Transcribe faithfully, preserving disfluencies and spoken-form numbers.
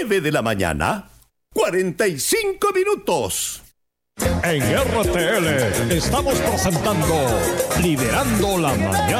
nueve de la mañana, cuarenta y cinco minutos. En R T L estamos presentando Liderando la Mañana.